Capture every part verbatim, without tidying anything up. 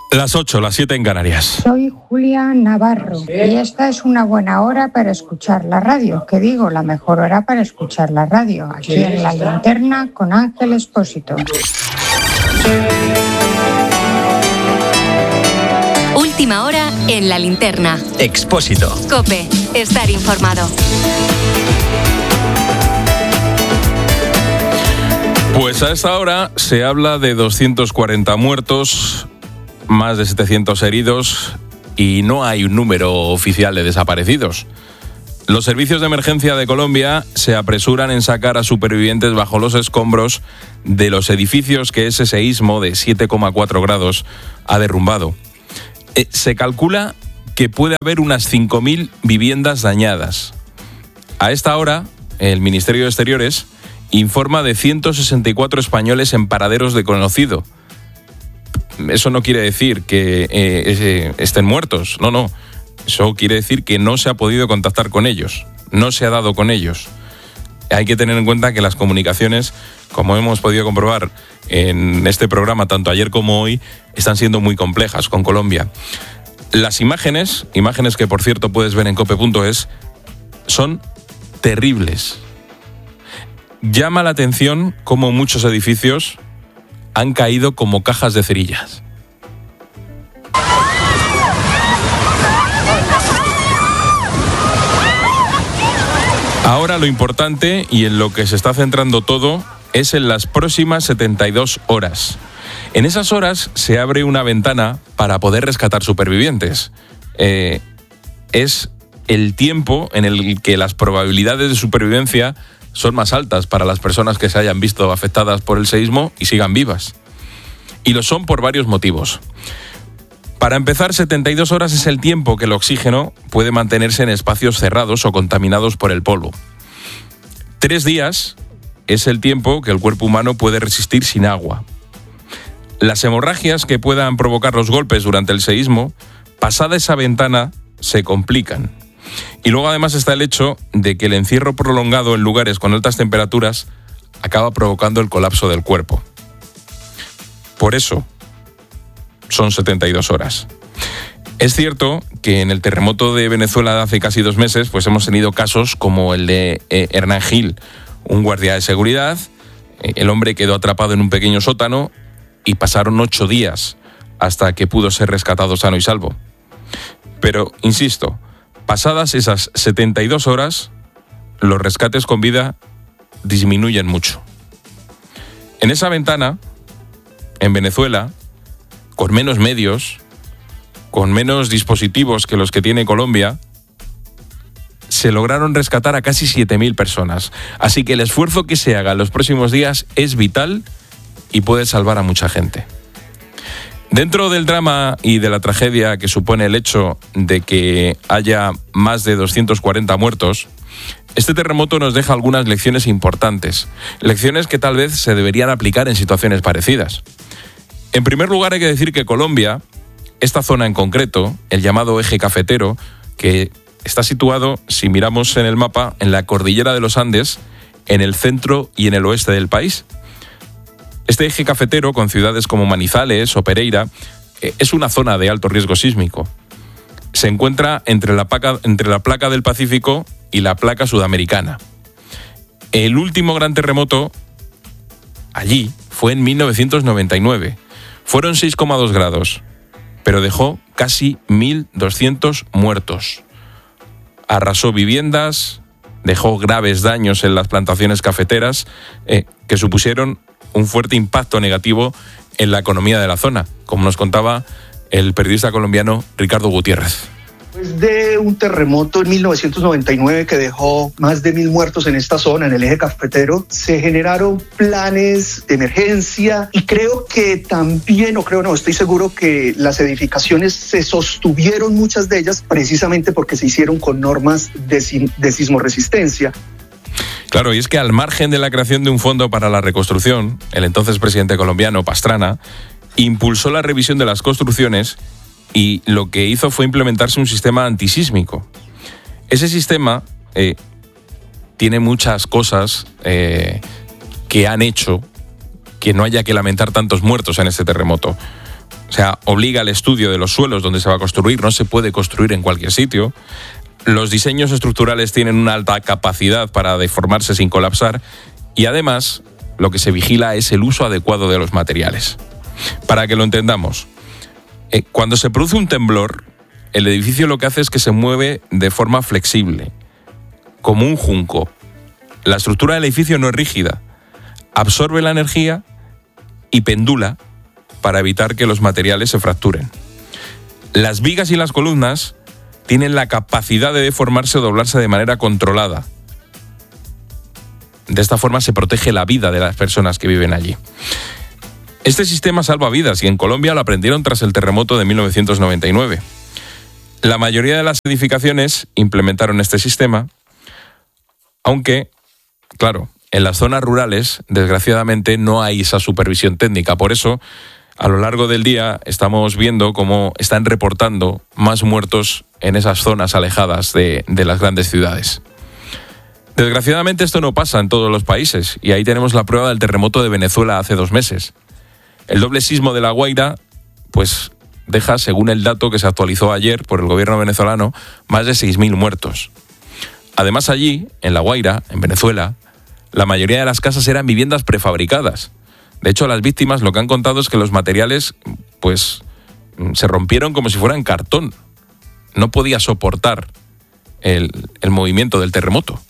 Las ocho, las siete en Canarias. Soy Julia Navarro y esta es una buena hora para escuchar la radio. ¿Qué digo? La mejor hora para escuchar la radio. Aquí en La Linterna con Ángel Expósito. Última hora en La Linterna. Expósito. COPE. Estar informado. Pues a esta hora se habla de doscientos cuarenta muertos, más de setecientos heridos y no hay un número oficial de desaparecidos. Los servicios de emergencia de Colombia se apresuran en sacar a supervivientes bajo los escombros de los edificios que ese seísmo de siete coma cuatro grados ha derrumbado. Eh, se calcula que puede haber unas cinco mil viviendas dañadas. A esta hora, el Ministerio de Exteriores informa de ciento sesenta y cuatro españoles en paraderos desconocidos. Eso no quiere decir que eh, estén muertos, no, no. Eso quiere decir que no se ha podido contactar con ellos, no se ha dado con ellos. Hay que tener en cuenta que las comunicaciones, como hemos podido comprobar en este programa, tanto ayer como hoy, están siendo muy complejas con Colombia. Las imágenes, imágenes que por cierto puedes ver en cope punto es, son terribles. Llama la atención cómo muchos edificios han caído como cajas de cerillas. Ahora lo importante y en lo que se está centrando todo es en las próximas setenta y dos horas. En esas horas se abre una ventana para poder rescatar supervivientes. Eh, es el tiempo en el que las probabilidades de supervivencia son más altas para las personas que se hayan visto afectadas por el seísmo y sigan vivas. Y lo son por varios motivos. Para empezar, setenta y dos horas es el tiempo que el oxígeno puede mantenerse en espacios cerrados o contaminados por el polvo. Tres días es el tiempo que el cuerpo humano puede resistir sin agua. Las hemorragias que puedan provocar los golpes durante el seísmo, pasada esa ventana, se complican. Y luego además está el hecho de que el encierro prolongado en lugares con altas temperaturas acaba provocando el colapso del cuerpo. Por eso son setenta y dos horas. Es cierto que en el terremoto de Venezuela de hace casi dos meses pues hemos tenido casos como el de eh, Hernán Gil, un guardia de seguridad. Eh, el hombre quedó atrapado en un pequeño sótano y pasaron ocho días hasta que pudo ser rescatado sano y salvo. Pero, insisto, pasadas esas setenta y dos horas, los rescates con vida disminuyen mucho. En esa ventana, en Venezuela, con menos medios, con menos dispositivos que los que tiene Colombia, se lograron rescatar a casi siete mil personas. Así que el esfuerzo que se haga en los próximos días es vital y puede salvar a mucha gente. Dentro del drama y de la tragedia que supone el hecho de que haya más de doscientos cuarenta muertos, este terremoto nos deja algunas lecciones importantes, lecciones que tal vez se deberían aplicar en situaciones parecidas. En primer lugar, hay que decir que Colombia, esta zona en concreto, el llamado eje cafetero, que está situado, si miramos en el mapa, en la cordillera de los Andes, en el centro y en el oeste del país. Este eje cafetero, con ciudades como Manizales o Pereira, es una zona de alto riesgo sísmico. Se encuentra entre la placa, entre la placa del Pacífico y la placa sudamericana. El último gran terremoto allí fue en mil novecientos noventa y nueve. Fueron seis coma dos grados, pero dejó casi mil doscientos muertos. Arrasó viviendas, dejó graves daños en las plantaciones cafeteras eh, que supusieron un fuerte impacto negativo en la economía de la zona, como nos contaba el periodista colombiano Ricardo Gutiérrez. Después de un terremoto en mil novecientos noventa y nueve que dejó más de mil muertos en esta zona, en el eje cafetero, se generaron planes de emergencia y creo que también, o creo no, estoy seguro que las edificaciones se sostuvieron, muchas de ellas, precisamente porque se hicieron con normas de, de sismoresistencia. Claro, y es que al margen de la creación de un fondo para la reconstrucción, el entonces presidente colombiano, Pastrana, impulsó la revisión de las construcciones y lo que hizo fue implementarse un sistema antisísmico. Ese sistema eh, tiene muchas cosas eh, que han hecho que no haya que lamentar tantos muertos en este terremoto. o sea, obliga al estudio de los suelos donde se va a construir, no se puede construir en cualquier sitio. Los diseños estructurales tienen una alta capacidad para deformarse sin colapsar y además lo que se vigila es el uso adecuado de los materiales. Para que lo entendamos, eh, cuando se produce un temblor, el edificio lo que hace es que se mueve de forma flexible, como un junco. La estructura del edificio no es rígida, absorbe la energía y pendula para evitar que los materiales se fracturen. Las vigas y las columnas tienen la capacidad de deformarse o doblarse de manera controlada. De esta forma se protege la vida de las personas que viven allí. Este sistema salva vidas y en Colombia lo aprendieron tras el terremoto de mil novecientos noventa y nueve. La mayoría de las edificaciones implementaron este sistema, aunque, claro, en las zonas rurales, desgraciadamente, no hay esa supervisión técnica. Por eso, a lo largo del día estamos viendo cómo están reportando más muertos en esas zonas alejadas de, de las grandes ciudades. Desgraciadamente esto no pasa en todos los países y ahí tenemos la prueba del terremoto de Venezuela hace dos meses. El doble sismo de La Guaira, pues deja, según el dato que se actualizó ayer por el gobierno venezolano, más de seis mil muertos. Además allí, en La Guaira, en Venezuela, la mayoría de las casas eran viviendas prefabricadas. De hecho, las víctimas lo que han contado es que los materiales, pues, se rompieron como si fueran cartón. No podía soportar el, el movimiento del terremoto.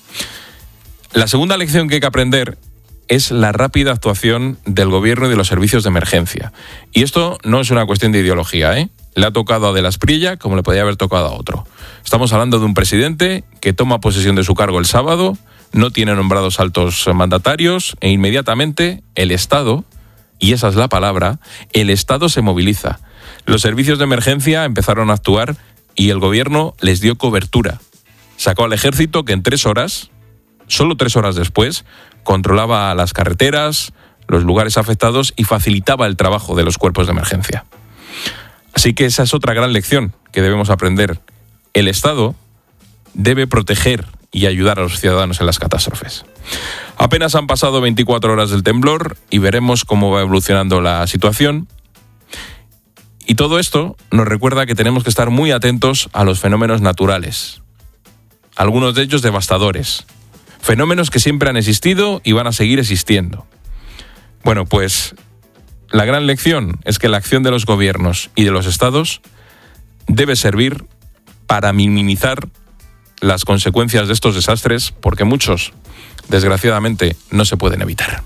La segunda lección que hay que aprender es la rápida actuación del gobierno y de los servicios de emergencia. Y esto no es una cuestión de ideología, ¿eh? Le ha tocado a De la Espriella como le podía haber tocado a otro. Estamos hablando de un presidente que toma posesión de su cargo el sábado, no tiene nombrados altos mandatarios e inmediatamente el Estado, y esa es la palabra, el Estado se moviliza. Los servicios de emergencia empezaron a actuar y el gobierno les dio cobertura. Sacó al ejército que en tres horas, solo tres horas después, controlaba las carreteras, los lugares afectados y facilitaba el trabajo de los cuerpos de emergencia. Así que esa es otra gran lección que debemos aprender. El Estado debe proteger y ayudar a los ciudadanos en las catástrofes. Apenas han pasado veinticuatro horas del temblor y veremos cómo va evolucionando la situación. Y todo esto nos recuerda que tenemos que estar muy atentos a los fenómenos naturales, algunos de ellos devastadores. Fenómenos que siempre han existido y van a seguir existiendo. Bueno, pues la gran lección es que la acción de los gobiernos y de los estados debe servir para minimizar las consecuencias de estos desastres, porque muchos, desgraciadamente, no se pueden evitar.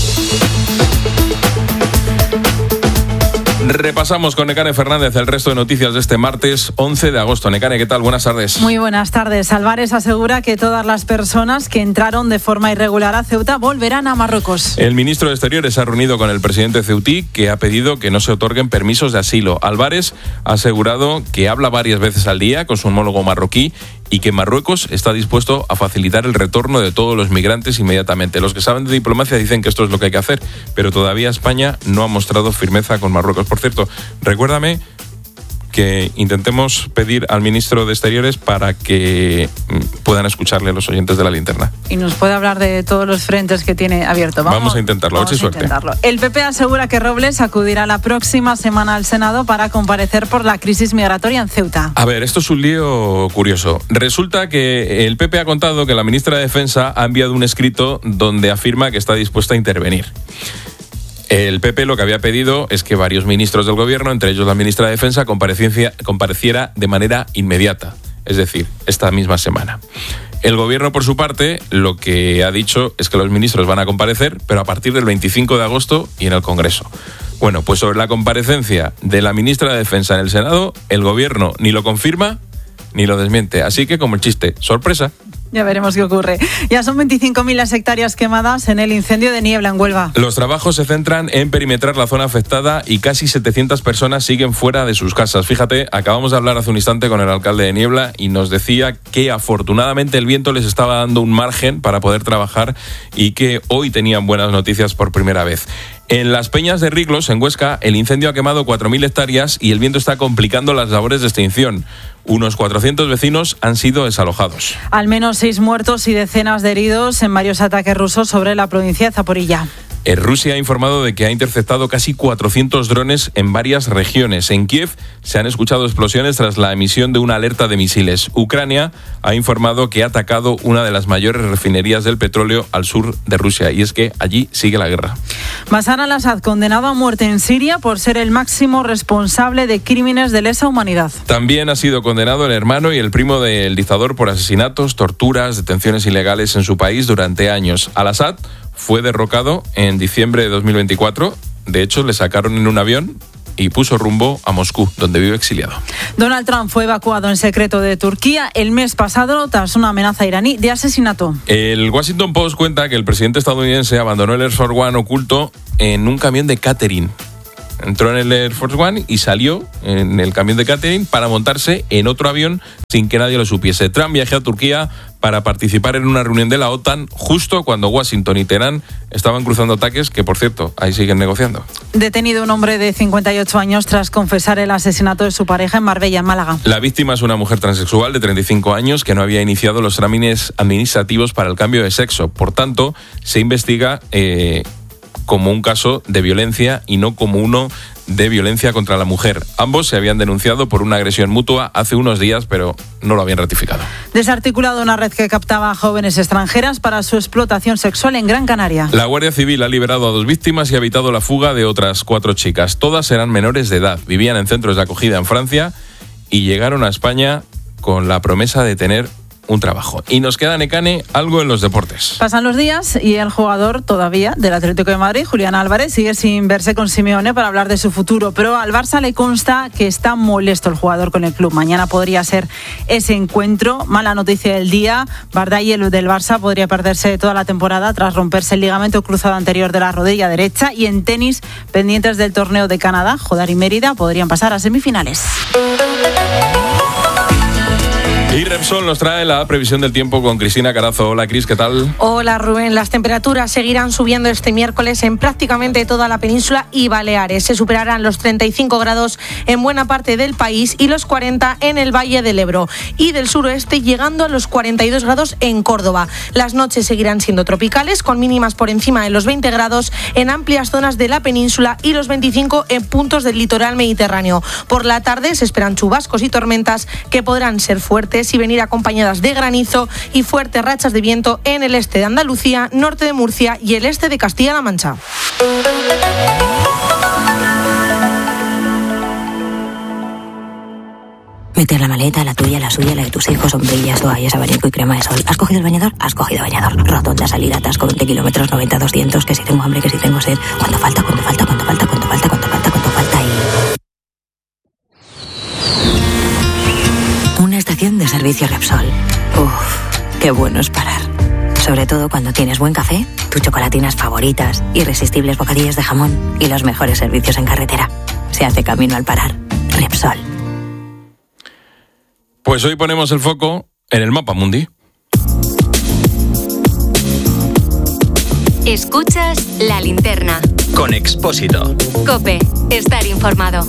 Repasamos con Nekane Fernández el resto de noticias de este martes once de agosto. Nekane, ¿qué tal? Buenas tardes. Muy buenas tardes. Álvarez asegura que todas las personas que entraron de forma irregular a Ceuta volverán a Marruecos. El ministro de Exteriores se ha reunido con el presidente ceutí, que ha pedido que no se otorguen permisos de asilo. Álvarez ha asegurado que habla varias veces al día con su homólogo marroquí y que Marruecos está dispuesto a facilitar el retorno de todos los migrantes inmediatamente. Los que saben de diplomacia dicen que esto es lo que hay que hacer, pero todavía España no ha mostrado firmeza con Marruecos. Por cierto, recuérdame que intentemos pedir al ministro de Exteriores para que puedan escucharle a los oyentes de La Linterna. Y nos puede hablar de todos los frentes que tiene abierto. Vamos, vamos a intentarlo, vamos a ver si a suerte. Intentarlo. El P P asegura que Robles acudirá la próxima semana al Senado para comparecer por la crisis migratoria en Ceuta. A ver, esto es un lío curioso. Resulta que el P P ha contado que la ministra de Defensa ha enviado un escrito donde afirma que está dispuesta a intervenir. El P P lo que había pedido es que varios ministros del gobierno, entre ellos la ministra de Defensa, compareciera de manera inmediata, es decir, esta misma semana. El gobierno, por su parte, lo que ha dicho es que los ministros van a comparecer, pero a partir del veinticinco de agosto y en el Congreso. Bueno, pues sobre la comparecencia de la ministra de Defensa en el Senado, el gobierno ni lo confirma ni lo desmiente. Así que, como el chiste, sorpresa. Ya veremos qué ocurre. Ya son veinticinco mil las hectáreas quemadas en el incendio de Niebla en Huelva. Los trabajos se centran en perimetrar la zona afectada y casi setecientas personas siguen fuera de sus casas. Fíjate, acabamos de hablar hace un instante con el alcalde de Niebla y nos decía que afortunadamente el viento les estaba dando un margen para poder trabajar y que hoy tenían buenas noticias por primera vez. En las Peñas de Riglos, en Huesca, el incendio ha quemado cuatro mil hectáreas y el viento está complicando las labores de extinción. Unos cuatrocientos vecinos han sido desalojados. Al menos seis muertos y decenas de heridos en varios ataques rusos sobre la provincia de Zaporilla. Eh, Rusia ha informado de que ha interceptado casi cuatrocientos drones en varias regiones. En Kiev se han escuchado explosiones tras la emisión de una alerta de misiles. Ucrania ha informado que ha atacado una de las mayores refinerías del petróleo al sur de Rusia. Y es que allí sigue la guerra. Bashar al-Assad, condenado a muerte en Siria por ser el máximo responsable de crímenes de lesa humanidad. También ha sido condenado el hermano y el primo del dictador por asesinatos, torturas, detenciones ilegales en su país durante años. Al-Assad fue derrocado en diciembre de dos mil veinticuatro. De hecho, le sacaron en un avión y puso rumbo a Moscú, donde vive exiliado. Donald Trump fue evacuado en secreto de Turquía el mes pasado tras una amenaza iraní de asesinato. El Washington Post cuenta que el presidente estadounidense abandonó el Air Force One oculto en un camión de catering. Entró en el Air Force One y salió en el camión de catering para montarse en otro avión sin que nadie lo supiese. Trump viajó a Turquía para participar en una reunión de la OTAN justo cuando Washington y Teherán estaban cruzando ataques que, por cierto, ahí siguen negociando. Detenido un hombre de cincuenta y ocho años tras confesar el asesinato de su pareja en Marbella, en Málaga. La víctima es una mujer transexual de treinta y cinco años que no había iniciado los trámites administrativos para el cambio de sexo. Por tanto, se investiga Eh, como un caso de violencia y no como uno de violencia contra la mujer. Ambos se habían denunciado por una agresión mutua hace unos días, pero no lo habían ratificado. Desarticulado una red que captaba a jóvenes extranjeras para su explotación sexual en Gran Canaria. La Guardia Civil ha liberado a dos víctimas y ha evitado la fuga de otras cuatro chicas. Todas eran menores de edad, vivían en centros de acogida en Francia y llegaron a España con la promesa de tener un trabajo. Y nos queda, Nekane, algo en los deportes. Pasan los días y el jugador todavía del Atlético de Madrid, Julián Álvarez, sigue sin verse con Simeone para hablar de su futuro, pero al Barça le consta que está molesto el jugador con el club. Mañana podría ser ese encuentro. Mala noticia del día, Bardai, el del Barça, podría perderse toda la temporada tras romperse el ligamento cruzado anterior de la rodilla derecha. Y en tenis, pendientes del torneo de Canadá, Jodar y Mérida podrían pasar a semifinales. Y Repsol nos trae la previsión del tiempo con Cristina Carazo. Hola, Cris, ¿qué tal? Hola, Rubén. Las temperaturas seguirán subiendo este miércoles en prácticamente toda la península y Baleares. Se superarán los treinta y cinco grados en buena parte del país y los cuarenta en el Valle del Ebro y del suroeste, llegando a los cuarenta y dos grados en Córdoba. Las noches seguirán siendo tropicales, con mínimas por encima de los veinte grados en amplias zonas de la península y los veinticinco en puntos del litoral mediterráneo. Por la tarde se esperan chubascos y tormentas que podrán ser fuertes y venir acompañadas de granizo y fuertes rachas de viento en el este de Andalucía, norte de Murcia y el este de Castilla-La Mancha. Meter la maleta, la tuya, la suya, la de tus hijos, sombrillas, toallas, abanico y crema de sol. ¿Has cogido el bañador? Has cogido bañador. Rotonda, salida, atasco, veinte kilómetros, noventa, doscientos, que si tengo hambre, que si tengo sed. ¿Cuánto falta? ¿Cuánto falta? ¿Cuánto falta? ¿Cuánto falta? ¿Cuánto falta? ¿Cuánto falta? Y... una estación de servicio Repsol. Uf, qué bueno es parar. Sobre todo cuando tienes buen café, tus chocolatinas favoritas, irresistibles bocadillos de jamón y los mejores servicios en carretera. Se hace camino al parar. Repsol. Pues hoy ponemos el foco en el mapa mundi. Escuchas La Linterna. Con Expósito. COPE. Estar informado.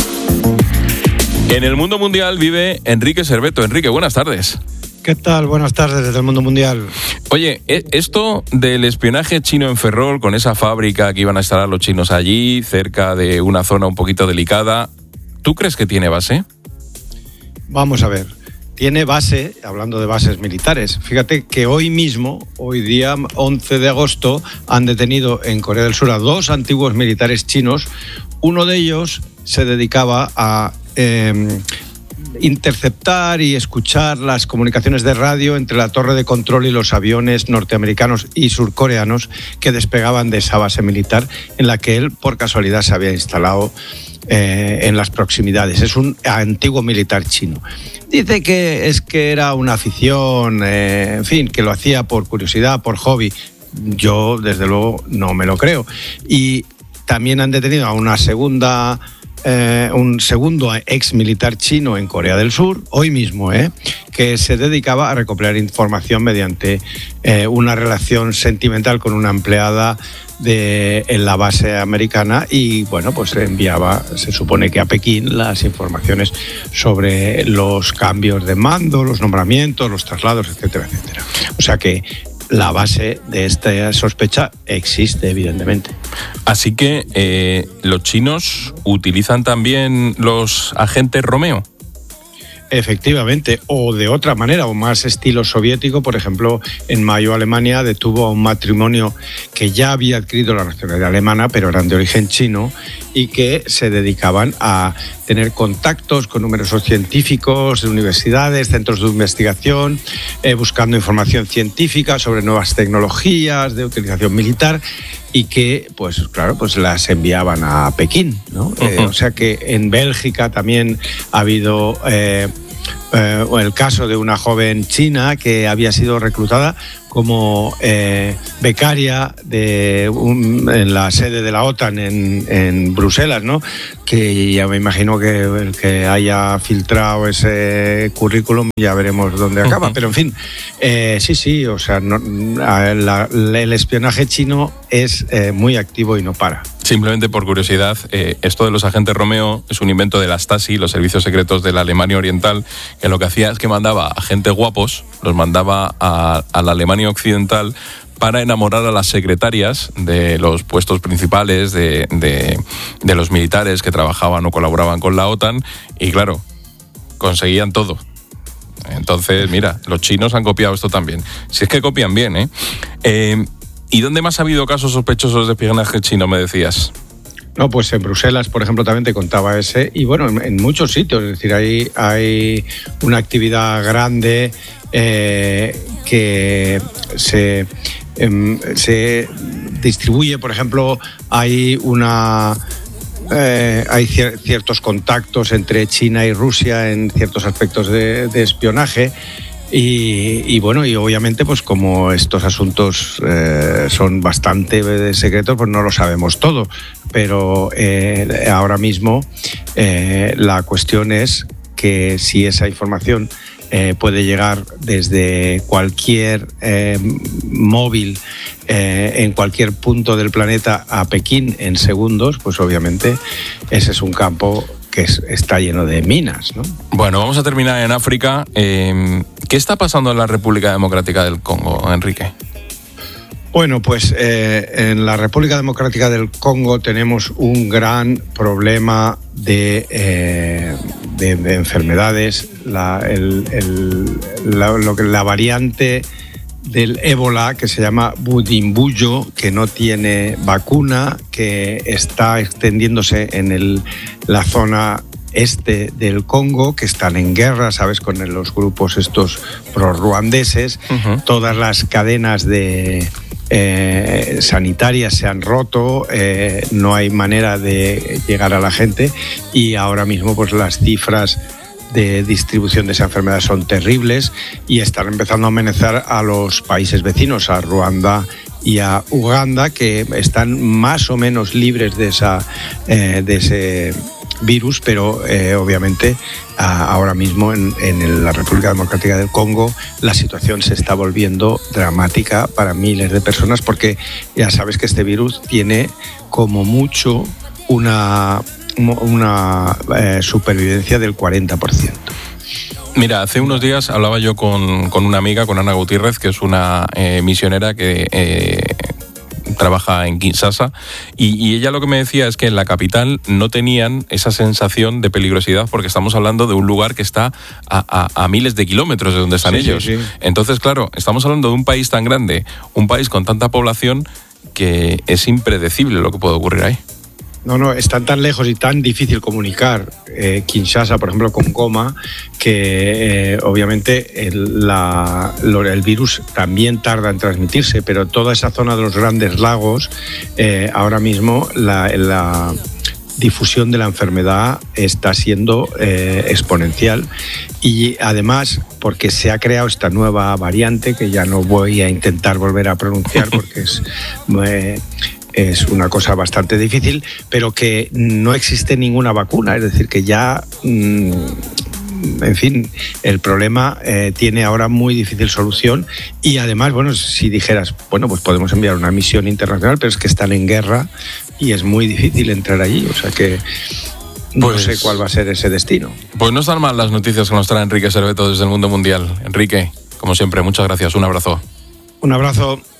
En el mundo mundial vive Enrique Cerveto. Enrique, buenas tardes. ¿Qué tal? Buenas tardes desde el mundo mundial. Oye, esto del espionaje chino en Ferrol, con esa fábrica que iban a instalar los chinos allí, cerca de una zona un poquito delicada, ¿tú crees que tiene base? Vamos a ver. Tiene base, hablando de bases militares. Fíjate que hoy mismo, hoy día once de agosto, han detenido en Corea del Sur a dos antiguos militares chinos. Uno de ellos se dedicaba a eh, interceptar y escuchar las comunicaciones de radio entre la torre de control y los aviones norteamericanos y surcoreanos que despegaban de esa base militar en la que él, por casualidad, se había instalado eh, en las proximidades. Es un antiguo militar chino. Dice que es que era una afición, eh, en fin, que lo hacía por curiosidad, por hobby. Yo, desde luego, no me lo creo. Y también han detenido a una segunda... Eh, un segundo ex militar chino en Corea del Sur, hoy mismo, eh, que se dedicaba a recopilar información mediante eh, una relación sentimental con una empleada de, en la base americana y, bueno, pues enviaba, se supone que a Pekín, las informaciones sobre los cambios de mando, los nombramientos, los traslados, etcétera, etcétera. O sea que la base de esta sospecha existe, evidentemente. Así que eh, los chinos utilizan también los agentes Romeo. Efectivamente, o de otra manera, o más estilo soviético. Por ejemplo, en mayo Alemania detuvo a un matrimonio que ya había adquirido la nacionalidad alemana, pero eran de origen chino, y que se dedicaban a tener contactos con numerosos científicos de universidades, centros de investigación, eh, buscando información científica sobre nuevas tecnologías de utilización militar, y que, pues claro, pues las enviaban a Pekín, ¿no? Uh-huh. Eh, o sea que en Bélgica también ha habido eh, eh, el caso de una joven china que había sido reclutada como eh, becaria de un, en la sede de la OTAN en, en Bruselas, ¿no? Que ya me imagino que el que haya filtrado ese currículum ya veremos dónde acaba. Uh-huh. Pero en fin, eh, sí, sí, o sea, no, la, la, el espionaje chino es eh, muy activo y no para. Simplemente por curiosidad, eh, esto de los agentes Romeo es un invento de la Stasi, los servicios secretos de la Alemania Oriental, que lo que hacía es que mandaba agentes guapos, los mandaba a, a la Alemania Occidental para enamorar a las secretarias de los puestos principales de, de, de los militares que trabajaban o colaboraban con la OTAN, y claro, conseguían todo. Entonces, mira, los chinos han copiado esto también. Si es que copian bien, ¿eh? eh ¿Y dónde más ha habido casos sospechosos de espionaje chino, me decías? No, pues en Bruselas, por ejemplo, también te contaba ese, y bueno, en, en muchos sitios, es decir, hay, hay una actividad grande eh, que se, eh, se distribuye, por ejemplo, hay una... Eh, hay cier- ciertos contactos entre China y Rusia en ciertos aspectos de, de espionaje. Y, y bueno, y obviamente pues como estos asuntos eh, son bastante secretos, pues no lo sabemos todo, pero eh, ahora mismo eh, la cuestión es que si esa información eh, puede llegar desde cualquier eh, móvil eh, en cualquier punto del planeta a Pekín en segundos, pues obviamente ese es un campo que es, está lleno de minas, ¿no? Bueno, vamos a terminar en África. Eh, ¿Qué está pasando en la República Democrática del Congo, Enrique? Bueno, pues eh, en la República Democrática del Congo tenemos un gran problema de, eh, de, de enfermedades. La, el, el, la, lo que, la variante del ébola, que se llama Budimbuyo, que no tiene vacuna, que está extendiéndose en el, la zona este del Congo, que están en guerra, ¿sabes?, con los grupos estos prorruandeses. Uh-huh. Todas las cadenas de eh, sanitarias se han roto, eh, no hay manera de llegar a la gente, y ahora mismo pues las cifras de distribución de esa enfermedad son terribles y están empezando a amenazar a los países vecinos, a Ruanda y a Uganda, que están más o menos libres de, esa, eh, de ese virus, pero eh, obviamente a, ahora mismo en, en la República Democrática del Congo la situación se está volviendo dramática para miles de personas, porque ya sabes que este virus tiene como mucho una... una eh, supervivencia del cuarenta por ciento. Mira, hace unos días hablaba yo con, con una amiga, con Ana Gutiérrez, que es una eh, misionera que eh, trabaja en Kinshasa, y, y ella lo que me decía es que en la capital no tenían esa sensación de peligrosidad, porque estamos hablando de un lugar que está a, a, a miles de kilómetros de donde están sí, ellos. Sí, sí. Entonces, claro, estamos hablando de un país tan grande, un país con tanta población, que es impredecible lo que puede ocurrir ahí. No, no, están tan lejos y tan difícil comunicar eh, Kinshasa, por ejemplo, con Goma, que eh, obviamente el, la, el virus también tarda en transmitirse, pero toda esa zona de los grandes lagos, eh, ahora mismo la, la difusión de la enfermedad está siendo eh, exponencial, y además porque se ha creado esta nueva variante que ya no voy a intentar volver a pronunciar porque es... Eh, Es una cosa bastante difícil, pero que no existe ninguna vacuna, es decir, que ya, en fin, el problema eh, tiene ahora muy difícil solución, y además, bueno, si dijeras, bueno, pues podemos enviar una misión internacional, pero es que están en guerra y es muy difícil entrar allí, o sea que no pues, sé cuál va a ser ese destino. Pues no están mal las noticias que nos trae Enrique Serveto desde el mundo mundial. Enrique, como siempre, muchas gracias, un abrazo. Un abrazo.